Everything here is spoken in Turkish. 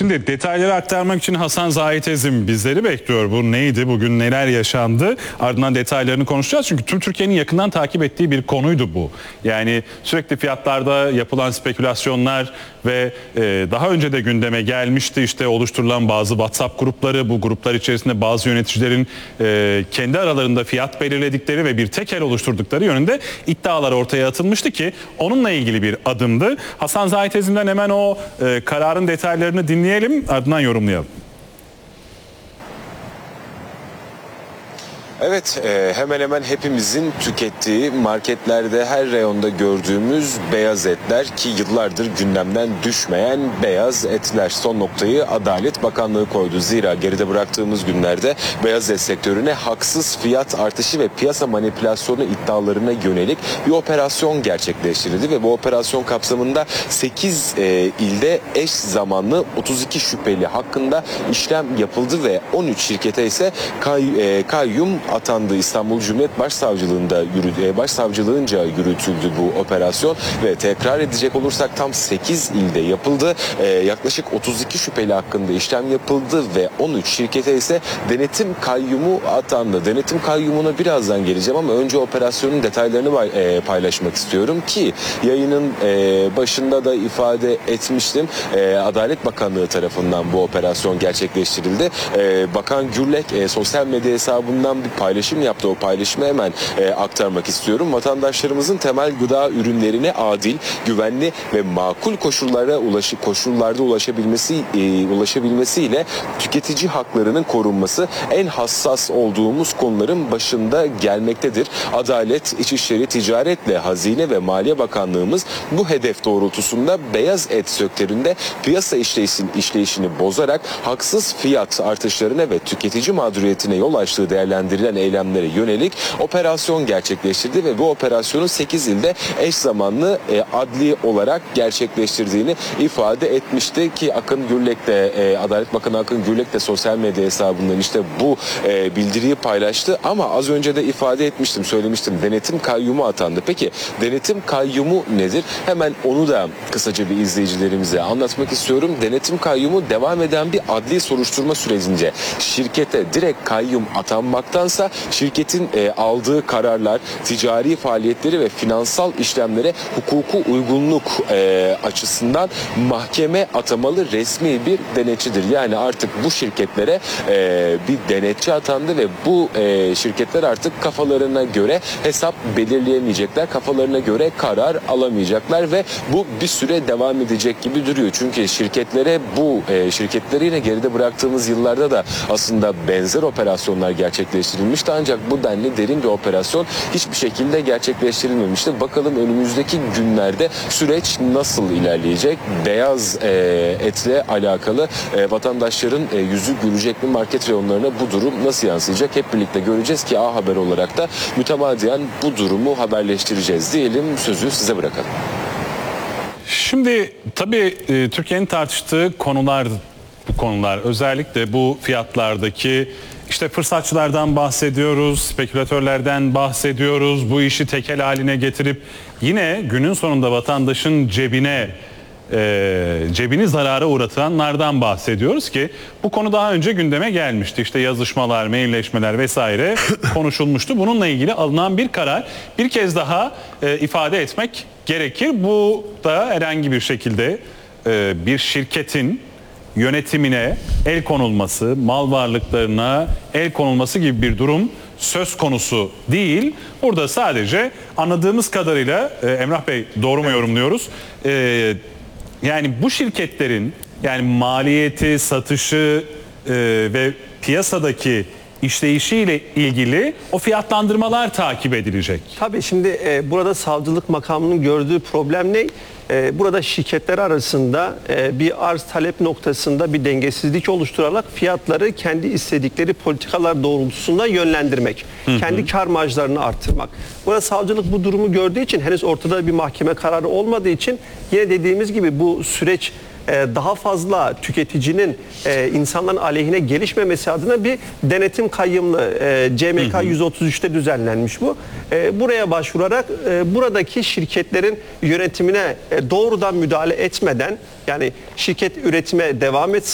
Şimdi detayları aktarmak için Hasan Zahit Ezim bizleri bekliyor. Bu neydi? Bugün neler yaşandı? Ardından detaylarını konuşacağız. Çünkü tüm Türkiye'nin yakından takip ettiği bir konuydu bu. Yani sürekli fiyatlarda yapılan spekülasyonlar ve daha önce de gündeme gelmişti. İşte oluşturulan bazı WhatsApp grupları, bu gruplar içerisinde bazı yöneticilerin kendi aralarında fiyat belirledikleri ve bir tekel oluşturdukları yönünde iddialar ortaya atılmıştı ki onunla ilgili bir adımdı. Hasan Zahit Ezim'den hemen o kararın detaylarını dinleyelim, ardından yorumlayalım. Evet, hemen hemen hepimizin tükettiği, marketlerde her reyonda gördüğümüz beyaz etler ki yıllardır gündemden düşmeyen beyaz etler. Son noktayı Adalet Bakanlığı koydu. Zira geride bıraktığımız günlerde beyaz et sektörüne haksız fiyat artışı ve piyasa manipülasyonu iddialarına yönelik bir operasyon gerçekleştirildi ve bu operasyon kapsamında 8 ilde eş zamanlı 32 şüpheli hakkında işlem yapıldı ve 13 şirkete ise kayyum atandı. İstanbul Cumhuriyet Başsavcılığınca yürütüldü bu operasyon ve tekrar edecek olursak tam 8 ilde yapıldı. Yaklaşık 32 şüpheli hakkında işlem yapıldı ve 13 şirkete ise denetim kayyumu atandı. Denetim kayyumuna birazdan geleceğim ama önce operasyonun detaylarını paylaşmak istiyorum ki yayının başında da ifade etmiştim. Adalet Bakanlığı tarafından bu operasyon gerçekleştirildi. Bakan Gürlek sosyal medya hesabından bir paylaşım yaptı. O paylaşımı hemen aktarmak istiyorum. Vatandaşlarımızın temel gıda ürünlerine adil, güvenli ve makul koşullarda ulaşabilmesiyle tüketici haklarının korunması en hassas olduğumuz konuların başında gelmektedir. Adalet, İçişleri, Ticaretle Hazine ve Maliye Bakanlığımız bu hedef doğrultusunda beyaz et sektöründe piyasa işleyişini bozarak haksız fiyat artışlarına ve tüketici mağduriyetine yol açtığı değerlendirilen eylemlere yönelik operasyon gerçekleştirdi ve bu operasyonu 8 ilde eş zamanlı adli olarak gerçekleştirdiğini ifade etmişti ki Akın Gürlek de Adalet Bakanı Akın Gürlek de sosyal medya hesabından işte bu bildiriyi paylaştı ama az önce de ifade etmiştim, söylemiştim, denetim kayyumu atandı. Peki denetim kayyumu nedir? Hemen onu da kısaca bir izleyicilerimize anlatmak istiyorum. Denetim kayyumu devam eden bir adli soruşturma sürecince şirkete direkt kayyum atanmaktansa şirketin aldığı kararlar, ticari faaliyetleri ve finansal işlemlere hukuku uygunluk açısından mahkeme atamalı resmi bir denetçidir. Yani artık bu şirketlere bir denetçi atandı ve bu şirketler artık kafalarına göre hesap belirleyemeyecekler, kafalarına göre karar alamayacaklar ve bu bir süre devam edecek gibi duruyor. Çünkü şirketleri yine geride bıraktığımız yıllarda da aslında benzer operasyonlar gerçekleştirilmişti ancak bu denli derin bir operasyon hiçbir şekilde gerçekleştirilmemişti. Bakalım önümüzdeki günlerde süreç nasıl ilerleyecek? Beyaz etle alakalı vatandaşların yüzü gülecek mi? Market reyonlarına bu durum nasıl yansıyacak? Hep birlikte göreceğiz ki A Haber olarak da mütemadiyen bu durumu haberleştireceğiz diyelim. Sözü size bırakalım. Şimdi tabii Türkiye'nin tartıştığı konular, bu konular özellikle bu fiyatlardaki işte fırsatçılardan bahsediyoruz, spekülatörlerden bahsediyoruz. Bu işi tekel haline getirip yine günün sonunda vatandaşın cebini zarara uğratanlardan bahsediyoruz ki bu konu daha önce gündeme gelmişti. İşte yazışmalar, mailleşmeler vesaire konuşulmuştu. Bununla ilgili alınan bir karar bir kez daha ifade etmek gerekir. Bu da herhangi bir şekilde bir şirketin yönetimine el konulması, mal varlıklarına el konulması gibi bir durum söz konusu değil. Burada sadece anladığımız kadarıyla Emrah Bey, doğru mu yorumluyoruz? Yani bu şirketlerin yani maliyeti, satışı ve piyasadaki işleyişiyle ilgili o fiyatlandırmalar takip edilecek. Tabii şimdi burada savcılık makamının gördüğü problem ne? Burada şirketler arasında bir arz talep noktasında bir dengesizlik oluşturarak fiyatları kendi istedikleri politikalar doğrultusunda yönlendirmek. Kendi kar marjlarını artırmak. Burada savcılık bu durumu gördüğü için henüz ortada bir mahkeme kararı olmadığı için yine dediğimiz gibi bu süreç daha fazla tüketicinin insanların aleyhine gelişmemesi adına bir denetim kayyımlı CMK 133'te düzenlenmiş bu. Buraya başvurarak buradaki şirketlerin yönetimine doğrudan müdahale etmeden, yani şirket üretime devam etsin,